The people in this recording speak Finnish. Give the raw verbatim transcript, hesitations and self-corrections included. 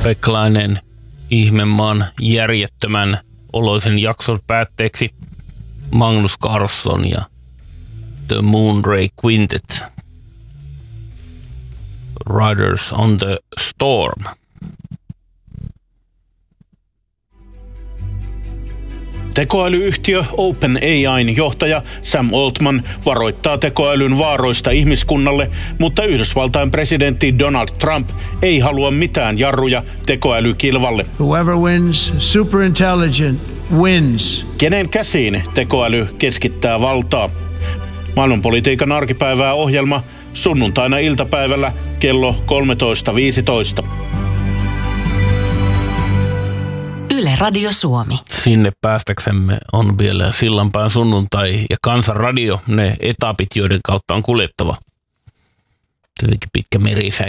Pekka-lainen ihmemaan järjettömän oloisen jakson päätteeksi Magnus Carlsson ja The Moonray Quintet. Riders on the Storm. Tekoälyyhtiö OpenAIn johtaja Sam Altman varoittaa tekoälyn vaaroista ihmiskunnalle, mutta Yhdysvaltain presidentti Donald Trump ei halua mitään jarruja tekoälykilvalle. Whoever wins, superintelligent wins. Kenen käsiin tekoäly keskittää valtaa? Maailmanpolitiikan arkipäivää ohjelma sunnuntaina iltapäivällä kello kolmetoista viisitoista. Yle Radio Suomi. Sinne päästäksemme on vielä Sillanpään sunnuntai ja Kansanradio, ne etapit, joiden kautta on kuljettava. Tietenkin pitkä merisä